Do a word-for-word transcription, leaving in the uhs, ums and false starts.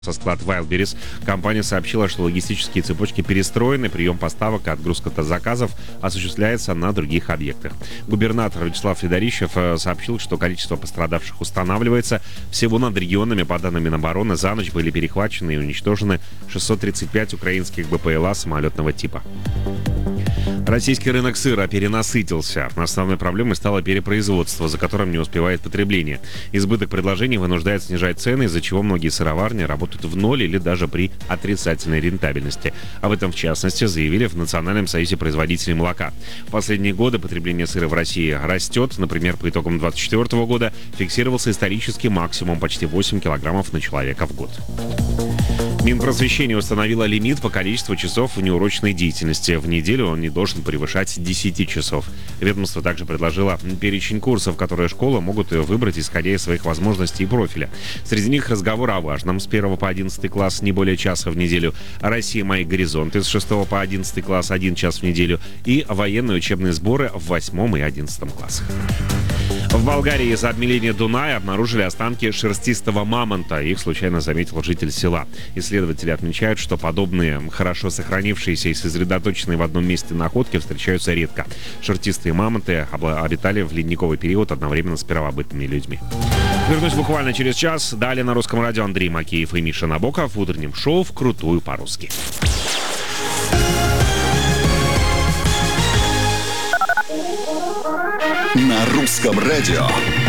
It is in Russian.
Со склад Wildberries компания сообщила, что логистические цепочки перестроены, прием поставок и отгрузка заказов осуществляется на других объектах. Губернатор Вячеслав Федорищев сообщил, что количество пострадавших устанавливается. Всего над регионами, по данным Минобороны, за ночь были перехвачены и уничтожены шестьсот тридцать пять украинских БПЛА самолетного типа. Российский рынок сыра перенасытился. Основной проблемой стало перепроизводство, за которым не успевает потребление. Избыток предложений вынуждает снижать цены, из-за чего многие сыроварни работают в ноль или даже при отрицательной рентабельности. Об этом, в частности, заявили в Национальном союзе производителей молока. В последние годы потребление сыра в России растет. Например, по итогам две тысячи двадцать четвёртого года фиксировался исторический максимум почти восемь килограммов на человека в год. Минпросвещение установило лимит по количеству часов неурочной деятельности. В неделю он не должен превышать десять часов. Ведомство также предложило перечень курсов, которые школы могут выбрать, исходя из своих возможностей и профиля. Среди них разговор о важном с первого по одиннадцатый класс не более часа в неделю, «Россия. Мои горизонты» с шестого по одиннадцатый класс один час в неделю и военные учебные сборы в восьмом и одиннадцатом классах. В Болгарии из-за обмеления Дуная обнаружили останки шерстистого мамонта. Их случайно заметил житель села. Исследователи отмечают, что подобные хорошо сохранившиеся и сосредоточенные в одном месте находки встречаются редко. Шерстистые мамонты обитали в ледниковый период одновременно с первобытными людьми. Вернусь буквально через час. Далее на Русском радио Андрей Макеев и Миша Набоков в утреннем шоу «Вкрутую по-русски». На Русском радио